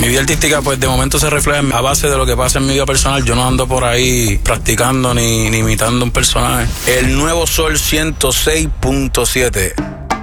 vida artística, pues de momento se refleja a base de lo que pasa en mi vida personal. Yo no ando por ahí practicando ni imitando un personaje. El Nuevo Sol 106.7.